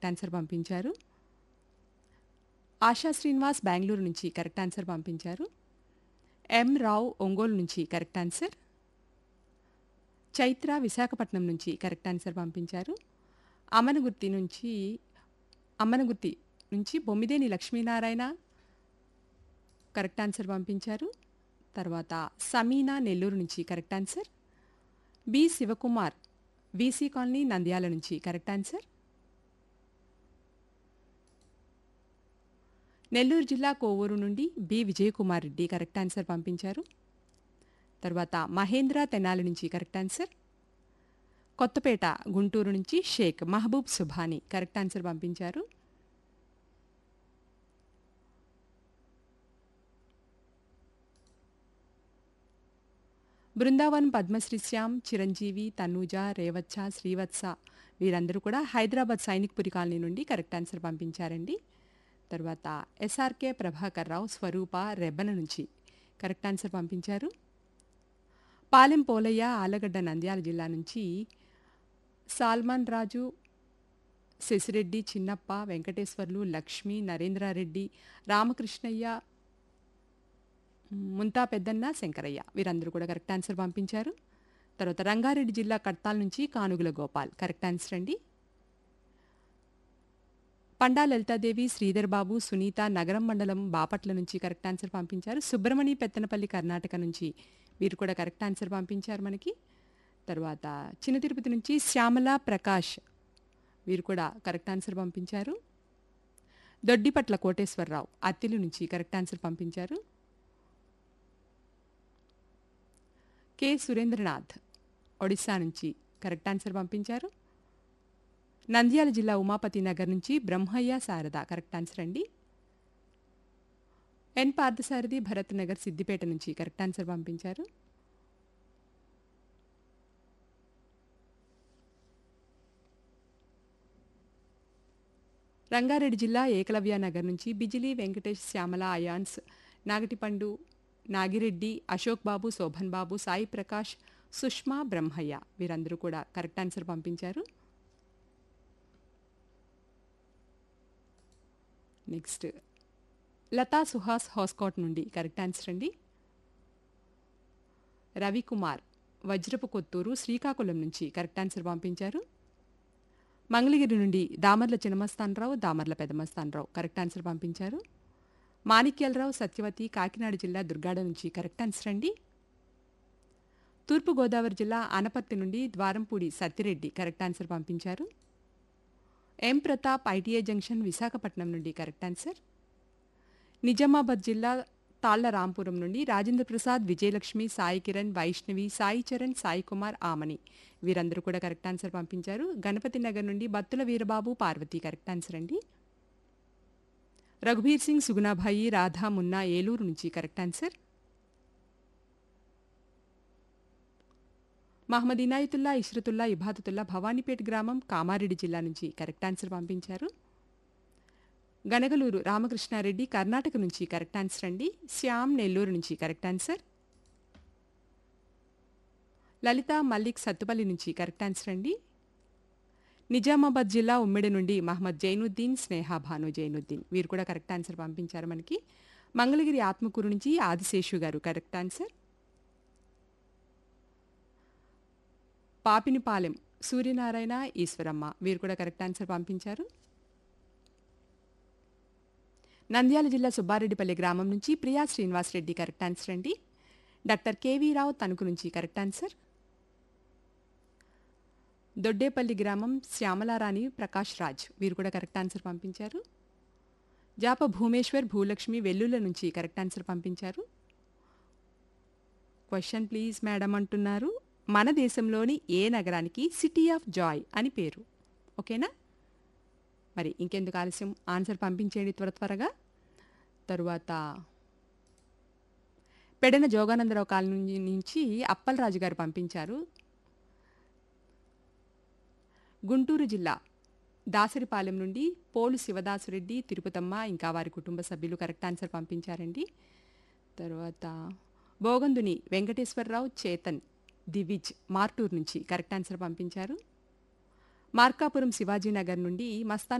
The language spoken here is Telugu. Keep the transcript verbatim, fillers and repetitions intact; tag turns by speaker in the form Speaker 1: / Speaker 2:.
Speaker 1: కరెక్ట్ ఆన్సర్ పంపించారు. ఆశా శ్రీనివాస్ బెంగళూరు నుంచి కరెక్ట్ ఆన్సర్ పంపించారు. ఎం రావు ఒంగోలు నుంచి కరెక్ట్ ఆన్సర్. చైత్ర విశాఖపట్నం నుంచి కరెక్ట్ ఆన్సర్ పంపించారు. అమనగుర్తి నుంచి అమ్మనగుర్తి నుంచి బొమ్మిదేని లక్ష్మీనారాయణ కరెక్ట్ ఆన్సర్ పంపించారు. తర్వాత సమీనా నెల్లూరు నుంచి correct answer. B Shivakumar VC colony Nandyal నుంచి కరెక్ట్ ఆన్సర్. నెల్లూరు జిల్లా కోవూరు నుండి B Vijayakumar Reddy correct answer పంపించారు. తర్వాత మహేంద్ర తెనాలి నుంచి కరెక్ట్ ఆన్సర్. కొత్తపేట గుంటూరు నుంచి షేక్ మహబూబ్ సుభాని కరెక్ట్ ఆన్సర్ పంపించారు. బృందావన్ పద్మశ్రీ శ్యామ్ చిరంజీవి తనూజ రేవచ్చ శ్రీవత్స వీరందరూ కూడా హైదరాబాద్ సైనిక్పురి కాలనీ నుండి కరెక్ట్ ఆన్సర్ పంపించారండి. తర్వాత ఎస్ఆర్కే ప్రభాకర్ రావు స్వరూప రెబ్బన నుంచి కరెక్ట్ ఆన్సర్ పంపించారు. పాలెం పోలయ్య ఆలగడ్డ నంద్యాల జిల్లా నుంచి సాల్మాన్ రాజు శశిరెడ్డి చిన్నప్ప వెంకటేశ్వర్లు లక్ష్మి నరేంద్రారెడ్డి రామకృష్ణయ్య ముంతా పెద్దన్న శంకరయ్య వీరందరూ కూడా కరెక్ట్ ఆన్సర్ పంపించారు. తర్వాత రంగారెడ్డి జిల్లా కడ్తాల్ నుంచి కానుగుల గోపాల్ కరెక్ట్ ఆన్సర్ అండి. పండా లలితాదేవి శ్రీధర్ బాబు సునీత నగరం మండలం బాపట్ల నుంచి కరెక్ట్ ఆన్సర్ పంపించారు. సుబ్రమణి పెత్తనపల్లి కర్ణాటక నుంచి వీరు కూడా కరెక్ట్ ఆన్సర్ పంపించారు మనకి. తర్వాత చిన్న తిరుపతి నుంచి శ్యామల ప్రకాష్ వీరు కూడా కరెక్ట్ ఆన్సర్ పంపించారు. దొడ్డిపట్ల కోటేశ్వరరావు అత్తిలి నుంచి కరెక్ట్ ఆన్సర్ పంపించారు. కె సురేంద్రనాథ్ ఒడిశా నుంచి కరెక్ట్ ఆన్సర్ పంపించారు. నంద్యాల జిల్లా ఉమాపతి నగర్ నుంచి బ్రహ్మయ్య శారద కరెక్ట్ ఆన్సర్ అండి. ఎన్ పార్థసారథి భరత్ నగర్ సిద్దిపేట నుంచి కరెక్ట్ ఆన్సర్ పంపించారు. రంగారెడ్డి జిల్లా ఏకలవ్య నగర్ నుంచి బిజిలీ వెంకటేష్ శ్యామల అయాన్స్ నాగటిపండు నాగిరెడ్డి అశోక్ బాబు శోభన్ బాబు సాయి ప్రకాష్ సుష్మా బ్రహ్మయ్య వీరందరూ కూడా కరెక్ట్ ఆన్సర్ పంపించారు. నెక్స్ట్ లతా సుహాస్ హౌస్కోట్ నుండి కరెక్ట్ ఆన్సర్ అండి. రవికుమార్ వజ్రపు కొత్తూరు శ్రీకాకుళం నుంచి కరెక్ట్ ఆన్సర్ పంపించారు. మంగళగిరి నుండి దామర్ల చిన్నమస్తానరావు దామర్ల పెదమస్తానరావు కరెక్ట్ ఆన్సర్ పంపించారు. మాణిక్యాలరావు సత్యవతి కాకినాడ జిల్లా దుర్గాడ నుంచి కరెక్ట్ ఆన్సర్ అండి. తూర్పుగోదావరి జిల్లా ఆనపర్తి నుండి ద్వారంపూడి సత్తిరెడ్డి కరెక్ట్ ఆన్సర్ పంపించారు. ఎం ప్రతాప్ ఐటీఐ జంక్షన్ విశాఖపట్నం నుండి కరెక్ట్ ఆన్సర్. నిజామాబాద్ జిల్లా తాళ్ల రాంపురం నుండి రాజేంద్ర ప్రసాద్ విజయలక్ష్మి సాయి కిరణ్ వైష్ణవి సాయి చరణ్ సాయి కుమార్ ఆమని వీరందరూ కూడా కరెక్ట్ ఆన్సర్ పంపించారు. గణపతి నగర్ నుండి బత్తుల వీరబాబు పార్వతి కరెక్ట్ ఆన్సర్ అండి. రఘుబీర్ సింగ్ సుగుణాభాయి రాధా మున్నా ఏలూరు నుంచి కరెక్ట్ ఆన్సర్. మహమ్మద్ ఇనాయతుల్లా ఇష్రతుల్లా ఇబాదతుల్లా భవానీపేట గ్రామం కామారెడ్డి జిల్లా నుంచి కరెక్ట్ ఆన్సర్ పంపించారు. గనగలూరు రామకృష్ణారెడ్డి కర్ణాటక నుంచి కరెక్ట్ ఆన్సర్ అండి. శ్యామ్ నెల్లూరు నుంచి కరెక్ట్ ఆన్సర్. లలిత మల్లిక్ సత్తుపల్లి నుంచి కరెక్ట్ ఆన్సర్ అండి. నిజామాబాద్ జిల్లా ఉమ్మిడి నుండి మహమ్మద్ జైనుద్దీన్ స్నేహ భాను జైనుద్దీన్ వీరు కూడా కరెక్ట్ ఆన్సర్ పంపించారు మనకి. మంగళగిరి ఆత్మకూరు నుంచి ఆదిశేషు గారు కరెక్ట్ ఆన్సర్. పాపినిపాలెం సూర్యనారాయణ ఈశ్వరమ్మ వీరు కూడా కరెక్ట్ ఆన్సర్ పంపించారు. నంద్యాల జిల్లా సుబ్బారెడ్డిపల్లి గ్రామం నుంచి ప్రియా శ్రీనివాసరెడ్డి కరెక్ట్ ఆన్సర్ అండి. డాక్టర్ కేవీ రావు తణుకు నుంచి కరెక్ట్ ఆన్సర్. దొడ్డేపల్లి గ్రామం శ్యామలారాణి ప్రకాష్ రాజ్ వీరు కూడా కరెక్ట్ ఆన్సర్ పంపించారు. జాప భూమేశ్వర్ భూలక్ష్మి వెల్లుల నుంచి కరెక్ట్ ఆన్సర్ పంపించారు. క్వశ్చన్ ప్లీజ్ మేడం అంటున్నారు. మన దేశంలోని ఏ నగరానికి సిటీ ఆఫ్ జాయ్ అని పేరు? ఓకేనా, మరి ఇంకెందుకు ఆలస్యం ఆన్సర్ పంపించేయండి త్వర త్వరగా. తరువాత పెడన జోగానందరావు కాలనీ నుంచి అప్పలరాజు గారు పంపించారు. గుంటూరు జిల్లా దాసరిపాలెం నుండి పోలు శివదాసురెడ్డి తిరుపతమ్మ ఇంకా వారి కుటుంబ సభ్యులు కరెక్ట్ ఆన్సర్ పంపించారండి. తర్వాత బోగందుని వెంకటేశ్వరరావు చేతన్ దివిజ్ మార్టూర్ నుంచి కరెక్ట్ ఆన్సర్ పంపించారు. మార్కాపురం శివాజీనగర్ నుండి మస్తాన్